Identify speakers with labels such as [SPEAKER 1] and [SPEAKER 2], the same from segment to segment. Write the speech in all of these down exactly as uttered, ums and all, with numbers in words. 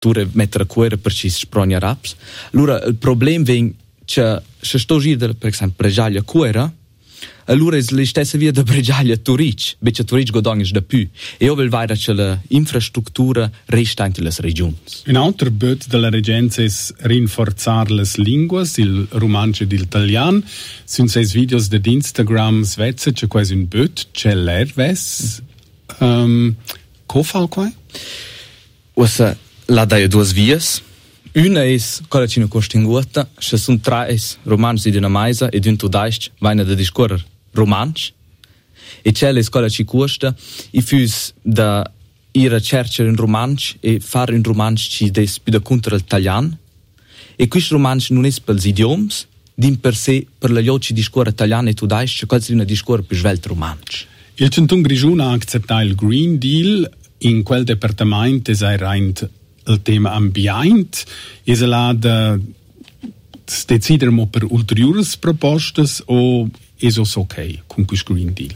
[SPEAKER 1] tu mettere a cuore per ci sprogna raps. Allora il problem veng che se sto gir per esempio Bregaglia cuore, allora è la stessa via da Bregaglia Turic, becce Turic godognes da più. E io vil vaira che la infrastruttura resta in le regioni.
[SPEAKER 2] Un altro bot della regenza è rinforzare le lingue, il romanzo e l'italiano. Sono sei videos di Instagram svezia, c'è quasi un bot, c'è l'erves. Um, co fa qua?
[SPEAKER 1] Ossa, la daia due vias. Una è quella che non costinguota, ci sono tre romanzi di una maisa e di un tudaist, vaina da discorrere romanzi. E c'è la quella che costa, e fus da ir a cercare un romanzo e fare un romanzo che des più da contro l'italiano. E questo romanzo non è per gli idiomi, din per sé, per la gioci discorre italiano e tudaist, c'è quasi una discorre più svelto romanzo.
[SPEAKER 2] Il Centun Grigiun ha accettato il Green Deal, in quel departamento è reint il tema ambient, e se là da decideremo per ulteriori proposte o è so ok con questo Green Deal?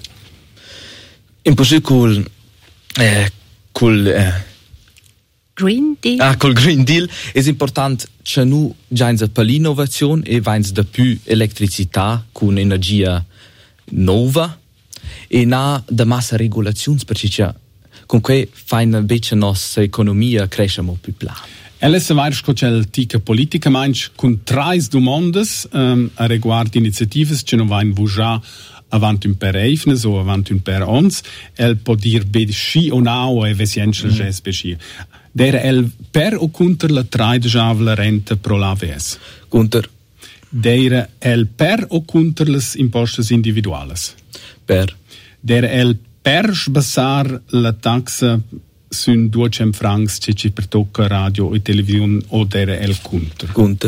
[SPEAKER 1] In posì col eh, col eh,
[SPEAKER 3] Green Deal.
[SPEAKER 1] Ah, col Green Deal è importante che nu già in per l'innovazione e vains da più elettricità con energia nuova e na da massa regolazioni perché con cui fa invece la nostra economia cresce molto più plan.
[SPEAKER 2] Ella se va a il tica politica manch con tre domande um, a riguardo iniziative che non vanno già avanti un per eifnes o avanti un per ons. El può dir bed sci o no o efficienza mm. ges besci. Der el per o contro la traide javla rente pro l'A V S?
[SPEAKER 1] Contro.
[SPEAKER 2] Der el per o contro les impostes individuales?
[SPEAKER 1] Per.
[SPEAKER 2] Der el per sbassar la taxa sun duecento francs che ci pertocca radio e televisione o der el contro?
[SPEAKER 1] Contro.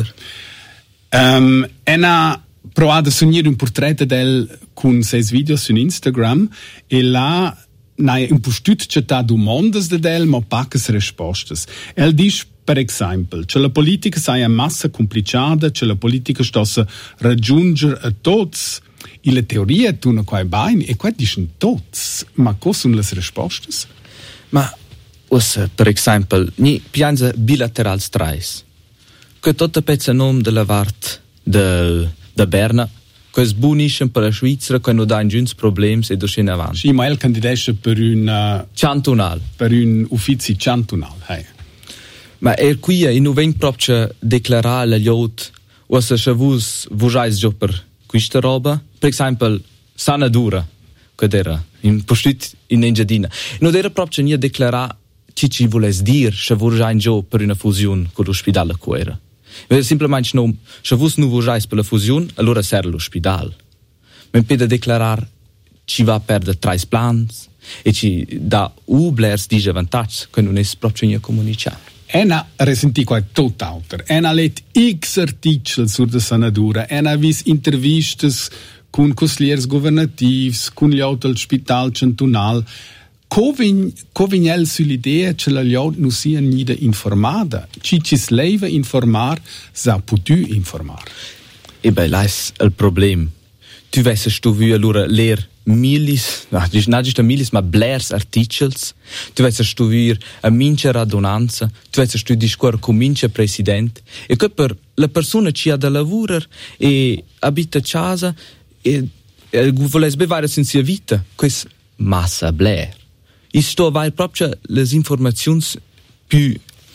[SPEAKER 2] Um, ena provado a sognare un portretto del con sei video su Instagram e là nai un postut che ta domandas de del ma pacas rispostas. El dice per esempio che la politica sia a massa complicata, che la politica stossa raggiungere a tots. E la teoria tuna quai bain e qua dicono tots, ma cosa sono le risposte?
[SPEAKER 1] Ma ossa, per esempio, ni pianza bilateral strais. Che tutta pezza nome della vart de, de Berna, che sbunisce per la Svizzera, che non dà in giunts problemi e doce in avanti.
[SPEAKER 2] Sì, ma el candidesce per un... Uh,
[SPEAKER 1] cantonal.
[SPEAKER 2] Per un ufficio cantonal, hey.
[SPEAKER 1] Ma è qui, e non vengo proprio declarare la liot, ossa se vus vujais già per questa roba, per esempio sanadura che era in postit in Engiadina non era proprio nie declarare che ci volesse dire se vorrei in gio per una fusione con l'ospedale Cuera. Era semplicemente no, se vos non vorrei per la fusione allora serve l'ospedale. Ma per declarare ci va a perdere tre plans e ci dà ublers di vantaggi che non è proprio nie comunicare.
[SPEAKER 2] Ena resenti qua tot auter. Ena let x articoli sur de sanadura. Ena vis intervistas con consigliers governatives, con gli auto al spital cantonal. Covin, covignel sull'idea che la liot non sia nida informada. Ci ci sleva informar, sa putu informar.
[SPEAKER 1] E beh, là è il problema. Tu vessi stu vu allora ler milis, no, non giusto milis, ma blers articles. Tu vessi stu vu a mince radunanza, tu vessi stu discor con mince presidente. E che per la persona ci ha da lavorare e abita a casa e, e vuole bevare senza vita, questa massa bler. E sto vai proprio le informazioni più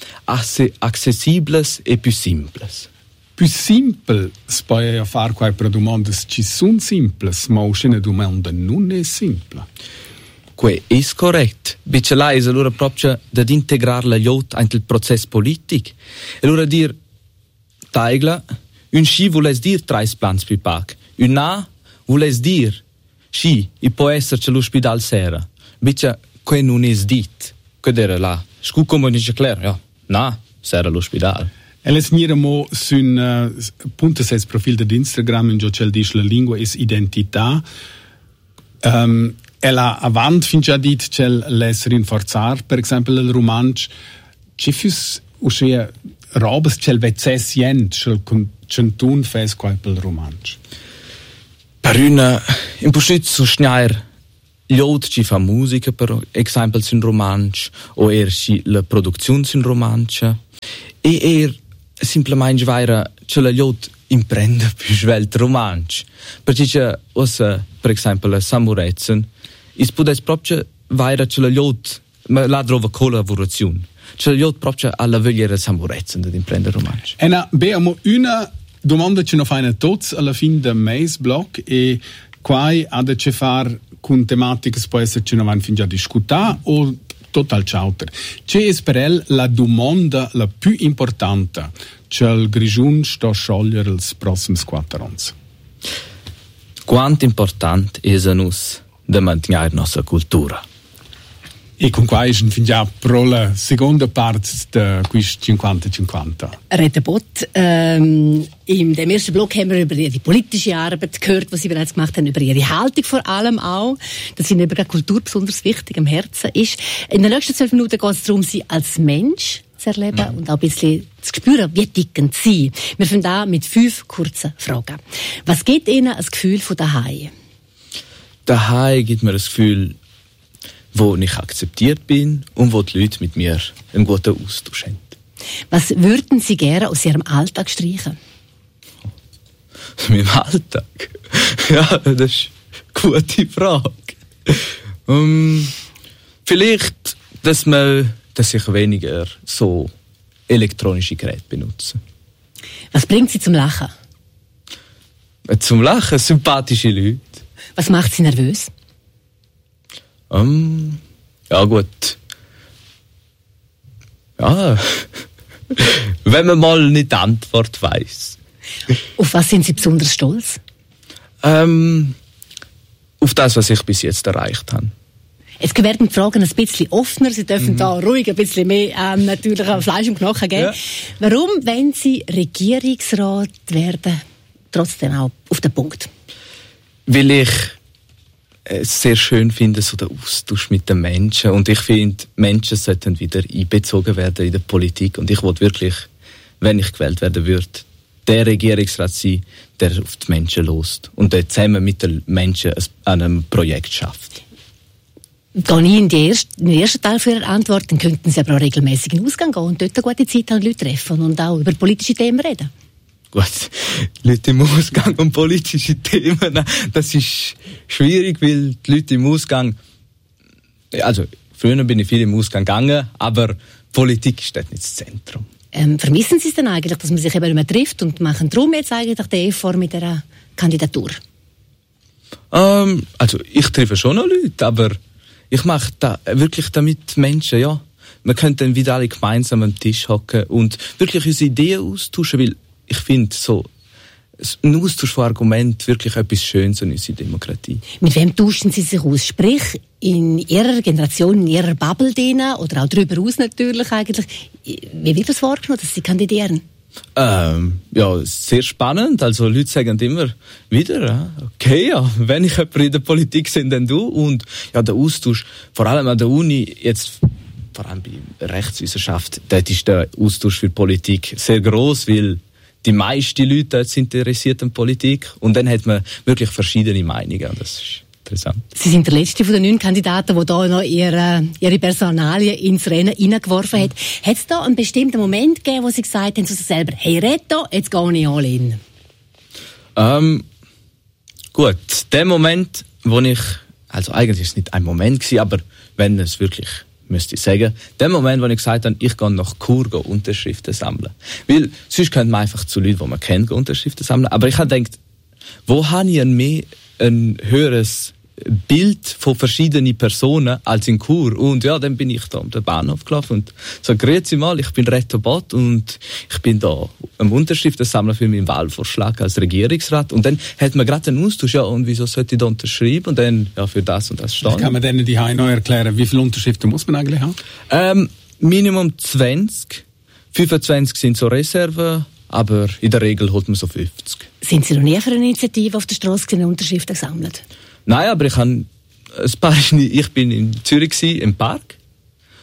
[SPEAKER 1] accessibili e più semplici.
[SPEAKER 2] Più simple si può fare qualche domanda ci sono simples, ma una domanda non è simple.
[SPEAKER 1] Que è corretto. Perché là è allora proprio da integrare la liot nel processo politico. E allora dire, taigla, un sci vuole dire tre plans più pac, un A vuole dire, sci, e può essere che l'ospedale sera. Perché que non è detto. Che era là? Scu come dice Claire, ja, na, sera l'ospedale.
[SPEAKER 2] El es niramo sun uh, punto ses profil de Instagram in giocel dice la lingua is identità. Um, ella avant fin già dit cel les rinforzar, per esempio il romansch, ci fus uscia robes cel vezzes jent, cel centun fes qualpel romansch.
[SPEAKER 1] Per una, in possit su schnair, gli altri ci fa musica, per esempio, sin romansch, o er ci la produzione sin romancha, E eher semplicemente vaira ce la liot imprende più svelt romansch. Perché c'è ossa, per esempio, la Samurezen, is pudes proprio vaira ce la liot, ma la trova collaborazione. Ce la liot proprio alla voglia Samurezen di imprende romansch.
[SPEAKER 2] E na, abbiamo una domanda che non fanno tutti alla fine del mese blog e qua ha da fare con tematiche che può essere che non vanno fin già discutere o total chauter. C'è per el la domanda la più importante che il Grigiun sta a sciogliere els prossimi quattro anni?
[SPEAKER 1] Quanto importante è a noi di mantenere la nostra cultura?
[SPEAKER 2] E con qua è fin già pro la seconda parte di questo cinquanta cinquanta.
[SPEAKER 3] Rete Bott, ähm, in dem ersten Block haben wir über die politische Arbeit gehört, was Sie bereits gemacht haben, über Ihre Haltung vor allem auch, dass Ihnen über Kultur besonders wichtig am Herzen ist. In den nächsten zwölf Minuten geht es darum, Sie als Mensch zu erleben mhm. und auch ein bisschen zu spüren, wie dicken Sie. Wir fangen an mit fünf kurzen Fragen. Was gibt Ihnen ein Gefühl von daheim?
[SPEAKER 1] Daheim gibt mir das Gefühl, wo ich akzeptiert bin und wo die Leute mit mir einen guten Austausch haben.
[SPEAKER 3] Was würden Sie gerne aus Ihrem Alltag streichen?
[SPEAKER 1] Aus meinem Alltag? Ja, das ist eine gute Frage. Um, vielleicht, dass, man, dass ich weniger so elektronische Geräte benutze.
[SPEAKER 3] Was bringt Sie zum Lachen?
[SPEAKER 1] Zum Lachen? Sympathische Leute.
[SPEAKER 3] Was macht Sie nervös?
[SPEAKER 1] Um, ja gut. Ja, wenn man mal nicht die Antwort weiss.
[SPEAKER 3] Auf was sind Sie besonders stolz?
[SPEAKER 1] Ähm, auf das, was ich bis jetzt erreicht habe.
[SPEAKER 3] Jetzt werden die Fragen ein bisschen offener. Sie dürfen mhm. da ruhig ein bisschen mehr ähm, natürlich an Fleisch und Knochen geben. Ja. Warum, wenn Sie Regierungsrat werden, trotzdem auch auf den Punkt?
[SPEAKER 1] Weil ich es sehr schön finde, so der Austausch mit den Menschen. Und ich finde, Menschen sollten wieder einbezogen werden in der Politik. Und ich wollte wirklich, wenn ich gewählt werden würde, der Regierungsrat sein, der auf die Menschen lost und der zusammen mit den Menschen an einem Projekt schafft.
[SPEAKER 3] Gehe ich in, die erste, in den ersten Teil für Ihre Antwort, dann könnten Sie aber auch regelmäßig in den Ausgang gehen und dort eine gute Zeit haben, Leute treffen und auch über politische Themen reden.
[SPEAKER 1] Gut, Leute im Ausgang und politische Themen, das ist schwierig, weil die Leute im Ausgang, also früher bin ich viel im Ausgang gegangen, aber Politik steht nicht im Zentrum.
[SPEAKER 3] Ähm, vermissen Sie es denn eigentlich, dass man sich eben nicht mehr trifft und machen darum jetzt eigentlich den Effort mit dieser Kandidatur?
[SPEAKER 1] Ähm, also ich treffe schon noch Leute, aber ich mache da wirklich damit Menschen, ja. Wir können dann wieder alle gemeinsam am Tisch hocken und wirklich unsere Ideen austauschen, weil ich finde, so ein Austausch von Argumenten wirklich etwas Schönes in unserer Demokratie.
[SPEAKER 3] Mit wem tauschen Sie sich aus? Sprich, in Ihrer Generation, in Ihrer Bubble denen, oder auch darüber aus natürlich eigentlich. Wie wird das wahrgenommen, dass Sie kandidieren?
[SPEAKER 1] Ähm, ja, sehr spannend. Also Leute sagen immer wieder, okay, ja, wenn ich jemand in der Politik bin, dann du. Und ja, der Austausch, vor allem an der Uni, jetzt vor allem bei der Rechtswissenschaft, dort ist der Austausch für Politik sehr gross, weil die meisten Leute dort sind interessiert an Politik und dann hat man wirklich verschiedene Meinungen. Das ist interessant. Sie
[SPEAKER 3] sind der letzte von den neun Kandidaten, der da noch ihre, ihre Personalien ins Rennen hineingeworfen hat. Mhm. Hat es da einen bestimmten Moment gegeben, wo Sie gesagt haben zu sich selber, hey Reto, jetzt gehe ich all in?
[SPEAKER 1] Ähm, gut, der Moment, wo ich, also eigentlich ist es nicht ein Moment gewesen, aber wenn es wirklich müsste ich sagen, der Moment, wo ich gesagt habe, ich gehe nach Chur gehen, Unterschriften sammeln. Weil sonst könnte man einfach zu Leuten, die man kennt, gehen, Unterschriften sammeln. Aber ich habe gedacht, wo habe ich ein, mehr, ein höheres Bild von verschiedenen Personen als in Chur? Und ja, dann bin ich da um den Bahnhof gelaufen und so, grüezi mal, ich bin Reto Bott und ich bin da am Unterschriften sammeln für meinen Wahlvorschlag als Regierungsrat. Und dann hat man gerade einen Austausch, ja, und wieso sollte ich da unterschreiben? Und dann, ja, für das und das stehen.
[SPEAKER 2] Kann man denen die noch erklären, wie viele Unterschriften muss man eigentlich haben?
[SPEAKER 1] Ähm, Minimum zwanzig. fünfundzwanzig sind so Reserven, aber in der Regel holt man so fünfzig.
[SPEAKER 3] Sind Sie noch nie für eine Initiative auf der Straße Unterschriften gesammelt?
[SPEAKER 1] Nein, aber ich, han, ein paar, ich bin in Zürich gewesen, im Park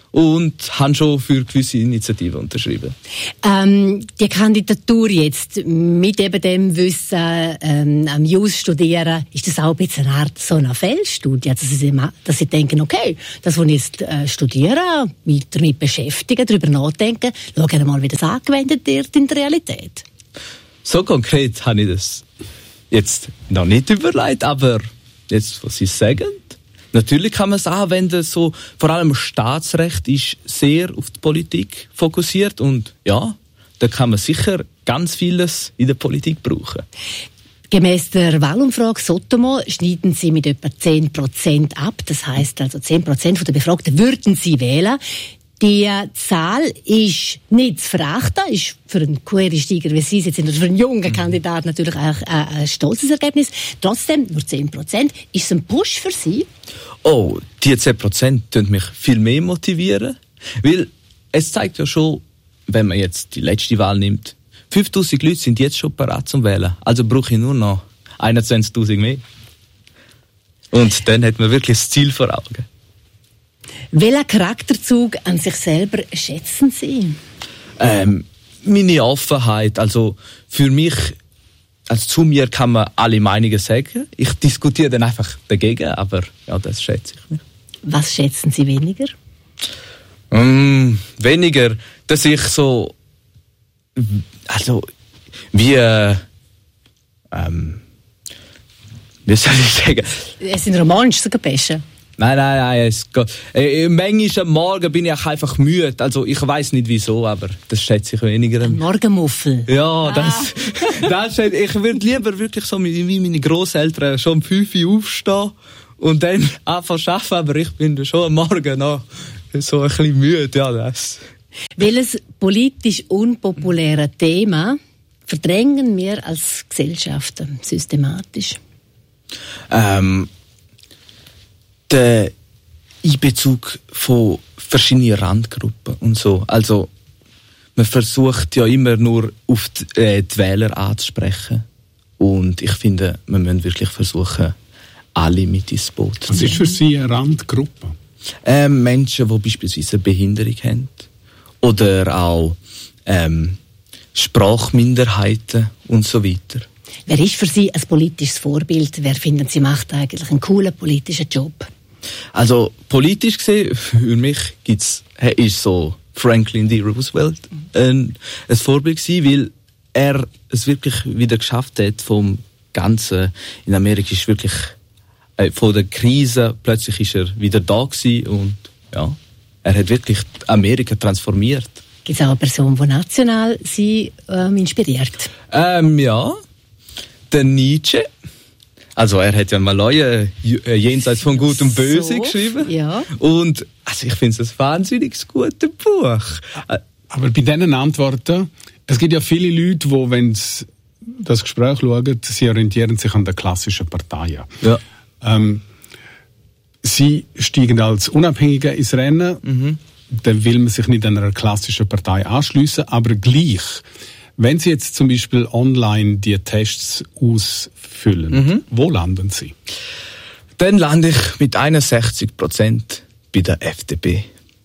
[SPEAKER 1] und habe schon für gewisse Initiativen unterschrieben.
[SPEAKER 3] Ähm, die Kandidatur jetzt mit eben dem Wissen ähm, am Jus studieren, ist das auch ein bisschen eine Art so eine Feldstudie, dass sie, dass sie denken, okay, das, was ich jetzt äh, studiere, mich damit beschäftigen, darüber nachdenken, schauen mal, wie das angewendet wird in der Realität.
[SPEAKER 1] So konkret habe ich das jetzt noch nicht überlegt, aber jetzt, was Sie sagen, natürlich kann man es anwenden, so, vor allem Staatsrecht ist sehr auf die Politik fokussiert und ja, da kann man sicher ganz vieles in der Politik brauchen.
[SPEAKER 3] Gemäss der Wahlumfrage Sotomo schneiden Sie mit etwa zehn Prozent ab. Das heisst also zehn Prozent der Befragten würden Sie wählen. Die Zahl ist nicht zu verachten, ist für einen Quereinsteiger wie Sie sind, oder für einen jungen Kandidaten natürlich auch ein stolzes Ergebnis. Trotzdem, nur zehn Prozent. Ist es ein Push für Sie?
[SPEAKER 1] Oh, die zehn Prozent tun mich viel mehr motivieren, weil es zeigt ja schon, wenn man jetzt die letzte Wahl nimmt, fünftausend Leute sind jetzt schon bereit zum Wählen, also brauche ich nur noch einundzwanzigtausend mehr. Und dann hat man wirklich das Ziel vor Augen.
[SPEAKER 3] Welchen Charakterzug an sich selber schätzen Sie?
[SPEAKER 1] Ähm, meine Offenheit, also für mich, also zu mir kann man alle Meinungen sagen. Ich diskutiere dann einfach dagegen, aber ja, das schätze ich nicht.
[SPEAKER 3] Was schätzen Sie weniger?
[SPEAKER 1] Ähm, weniger, dass ich so, also wie, äh, ähm, wie soll ich sagen?
[SPEAKER 3] Es sind romantisch sogar besser.
[SPEAKER 1] Nein, nein, nein. Es geht. Äh, manchmal am Morgen bin ich auch einfach müde. Also ich weiss nicht wieso, aber das schätze ich weniger.
[SPEAKER 3] Ein Morgenmuffel.
[SPEAKER 1] Ja,
[SPEAKER 3] ah.
[SPEAKER 1] das, das schätze ich. Ich würde lieber wirklich so wie meine Grosseltern schon um fünf Uhr aufstehen und dann anfangen zu arbeiten, aber ich bin schon am Morgen noch so ein bisschen müde. Ja, das.
[SPEAKER 3] Welches politisch unpopuläre Thema verdrängen wir als Gesellschaft systematisch?
[SPEAKER 1] Ähm... der Einbezug von verschiedenen Randgruppen und so. Also, man versucht ja immer nur auf die, äh, die Wähler anzusprechen. Und ich finde, man muss wirklich versuchen, alle mit ins Boot zu
[SPEAKER 2] nehmen. Was ist für Sie eine Randgruppe?
[SPEAKER 1] Ähm, Menschen, die beispielsweise eine Behinderung haben. Oder auch ähm, Sprachminderheiten und so weiter.
[SPEAKER 3] Wer ist für Sie ein politisches Vorbild? Wer finden Sie macht eigentlich einen coolen politischen Job?
[SPEAKER 1] Also politisch gesehen, für mich gibt's, ist so Franklin D. Roosevelt ein, ein Vorbild gewesen, weil er es wirklich wieder geschafft hat vom Ganzen. In Amerika ist wirklich äh, von der Krise plötzlich ist er wieder da gewesen und ja, er hat wirklich Amerika transformiert.
[SPEAKER 3] Gibt es auch eine Person, die national Sie ähm, inspiriert?
[SPEAKER 1] Ähm, ja, der Nietzsche. Also er hat ja mal neue Jenseits von Gut und Böse so, geschrieben.
[SPEAKER 3] Ja.
[SPEAKER 1] Und also ich finde es ein wahnsinnig gutes Buch.
[SPEAKER 2] Aber bei diesen Antworten, es gibt ja viele Leute, die, wenn sie das Gespräch schauen, sie orientieren sich an der klassischen Parteien.
[SPEAKER 1] Ja.
[SPEAKER 2] Ähm, sie steigen als Unabhängige ins Rennen, mhm. Dann will man sich nicht einer klassischen Partei anschliessen, aber gleich. Wenn Sie jetzt zum Beispiel online die Tests ausfüllen, mhm. wo landen Sie?
[SPEAKER 1] Dann lande ich mit einundsechzig Prozent bei der F D P.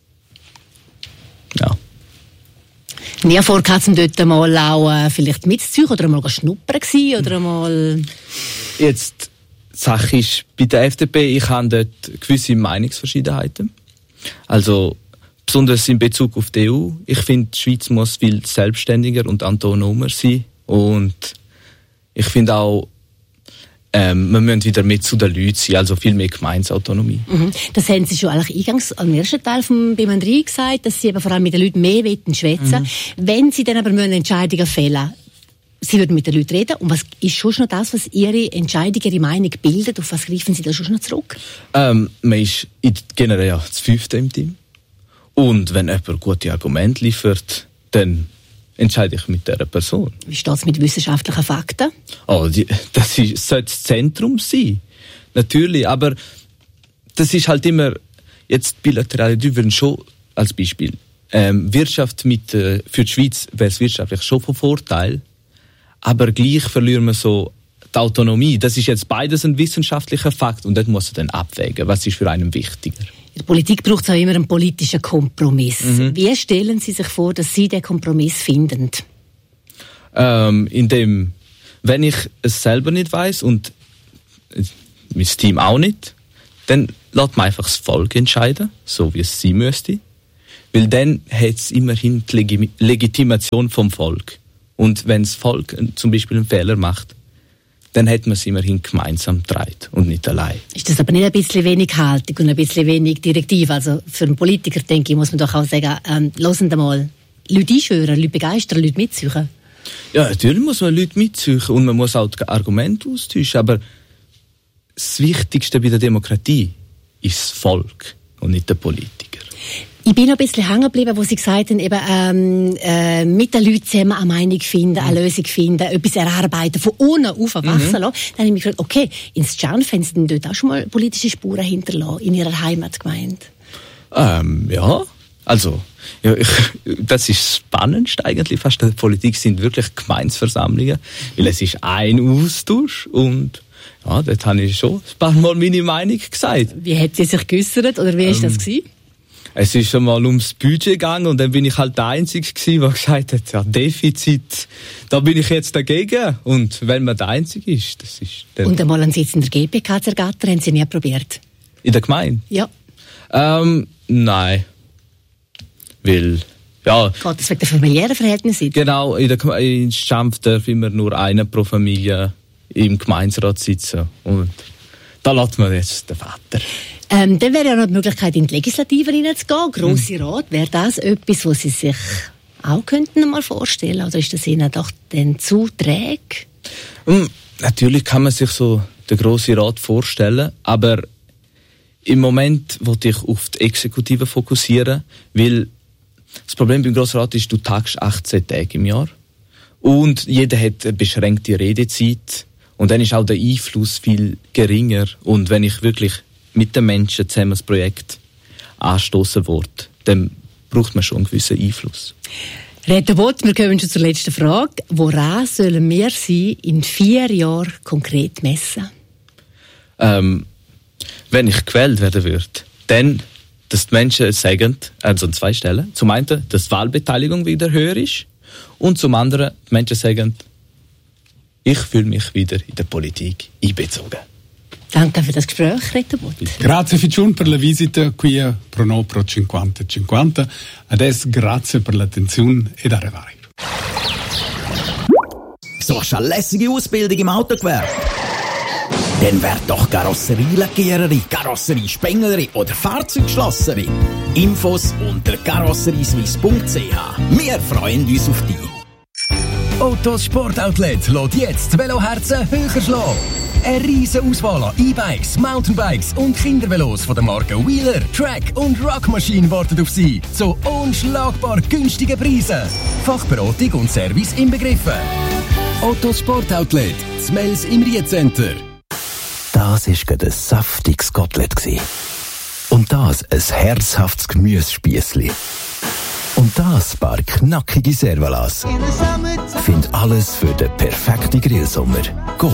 [SPEAKER 1] Ja.
[SPEAKER 3] Nie vorgehabt, um dort mal auch äh, vielleicht mitzuziehen oder mal schnuppern gewesen, oder mal...
[SPEAKER 1] Jetzt, die Sache ist, bei der F D P, ich habe dort gewisse Meinungsverschiedenheiten. Also, besonders in Bezug auf die E U. Ich finde, die Schweiz muss viel selbstständiger und autonomer sein. Und ich finde auch, ähm, wir müssen wieder mit zu den Leuten sein, also viel mehr Gemeindeautonomie.
[SPEAKER 3] Mhm. Das haben Sie schon eigentlich eingangs am ersten Teil vom B M drei gesagt, dass Sie eben vor allem mit den Leuten mehr schwätzen. Mhm. Wenn Sie dann aber Entscheidungen fällen, Sie würden mit den Leuten reden. Und was ist schon noch das, was Ihre Entscheidung, Ihre Meinung bildet? Auf was greifen Sie da schon noch zurück?
[SPEAKER 1] Ähm, man ist generell ja das Fünfte im Team. Und wenn jemand gute Argumente liefert, dann entscheide ich mit dieser Person.
[SPEAKER 3] Wie steht es mit wissenschaftlichen Fakten?
[SPEAKER 1] Oh, die, das ist, sollte das Zentrum sein. Natürlich, aber das ist halt immer, jetzt bilaterale, die würden schon, als Beispiel, ähm, Wirtschaft mit, äh, für die Schweiz wäre es wirtschaftlich schon von Vorteil, aber gleich verlieren wir so die Autonomie. Das ist jetzt beides ein wissenschaftlicher Fakt und dort muss man dann abwägen, was ist für einen wichtiger.
[SPEAKER 3] In der Politik braucht es auch immer einen politischen Kompromiss. Mhm. Wie stellen Sie sich vor, dass Sie den Kompromiss finden?
[SPEAKER 1] Ähm, indem, wenn ich es selber nicht weiss und mein Team auch nicht, dann lässt man einfach das Volk entscheiden, so wie es sein müsste. Weil dann hat es immerhin die Legi- Legitimation vom Volk. Und wenn das Volk zum Beispiel einen Fehler macht, dann hat man es immerhin gemeinsam getragen und nicht allein.
[SPEAKER 3] Ist das aber nicht ein bisschen wenig Haltung und ein bisschen wenig Direktiv? Also für einen Politiker, denke ich, muss man doch auch sagen, ähm, hören Sie mal, Leute einschwören, Leute begeistern, Leute mitsuchen.
[SPEAKER 1] Ja, natürlich muss man Leute mitsuchen und man muss auch die Argumente austauschen, aber das Wichtigste bei der Demokratie ist das Volk und nicht der Politiker.
[SPEAKER 3] Ich bin noch ein bisschen hängen geblieben, wo Sie gesagt haben, eben, ähm, äh, mit den Leuten zusammen eine Meinung finden, eine Lösung finden, etwas erarbeiten, von unten auf wachsen lassen. Mhm. Dann habe ich mich gefragt, okay, ins Schanf haben Sie denn dort auch schon mal politische Spuren hinterlassen, in Ihrer Heimatgemeinde?
[SPEAKER 1] Ähm, ja, also, ja, ich, das ist das Spannendste eigentlich fast der Politik, sind wirklich Gemeindeversammlungen, weil es ist ein Austausch und ja, dort habe ich schon ein paar Mal meine Meinung gesagt.
[SPEAKER 3] Wie hat sie sich geäussert oder wie war ähm, das gewesen?
[SPEAKER 1] Es ist schon mal ums Budget gegangen und dann bin ich halt der Einzige gewesen, der gesagt hat, ja, Defizit, da bin ich jetzt dagegen. Und wenn man der Einzige ist, das ist dann...
[SPEAKER 3] Und einmal einen Sitz in der G P K zu ergattern, haben Sie nie probiert?
[SPEAKER 1] In der Gemeinde?
[SPEAKER 3] Ja.
[SPEAKER 1] Ähm, nein. Weil, ja...
[SPEAKER 3] Geht das wegen der familiären Verhältnisse?
[SPEAKER 1] Genau, in der in Schanf darf immer nur einer pro Familie im Gemeinderat sitzen. Und da lässt man jetzt den Vater.
[SPEAKER 3] Ähm, dann wäre ja noch die Möglichkeit, in die Legislative reinzugehen. Grosse Rat, wäre das etwas, was Sie sich auch könnten mal vorstellen? Oder ist das Ihnen doch dann zu träge?
[SPEAKER 1] Um, natürlich kann man sich so den Grossen Rat vorstellen, aber im Moment wollte ich auf die Exekutive fokussieren, weil das Problem beim Grossen Rat ist, du tagst achtzehn Tage im Jahr und jeder hat eine beschränkte Redezeit und dann ist auch der Einfluss viel geringer und wenn ich wirklich mit den Menschen zusammen das Projekt anstoßen will, dann braucht man schon einen gewissen Einfluss.
[SPEAKER 3] Reto Bott, wir kommen schon zur letzten Frage. Woran sollen wir Sie in vier Jahren konkret messen?
[SPEAKER 1] Ähm, wenn ich gewählt werden würde, dann, dass die Menschen sagen, also an zwei Stellen. Zum einen, dass die Wahlbeteiligung wieder höher ist und zum anderen, die Menschen sagen, ich fühle mich wieder in der Politik einbezogen.
[SPEAKER 3] Danke für das Gespräch, Reto Bott.
[SPEAKER 2] Grazie Ficiun per la visita qui a Prono Pro cinquanta cinquanta. Adesso grazie per l'attenzione ed arrivare.
[SPEAKER 4] Suchst du eine lässige Ausbildung im Autogewerbe? Dann wär doch Karosserielackiererin, Karosseriespenglerin oder Fahrzeugschlosserin. Infos unter karosserieswiss punkt c h. Wir freuen uns auf dich.
[SPEAKER 5] Autos Sportoutlet lässt jetzt das Veloherzen höher schlagen. Eine riesen Auswahl an E-Bikes, Mountainbikes und Kindervelos von den Marken Wheeler, Track und Rockmaschine warten auf Sie zu unschlagbar günstigen Preisen. Fachberatung und Service inbegriffen. Autos Sportoutlet, Zmels im Riecenter.
[SPEAKER 4] Das war gerade ein saftiges Kotelett. Und das ein herzhaftes Gemüsespiessli. Und das paar knackige Servalas. Find alles für den perfekten Grillsommer. Go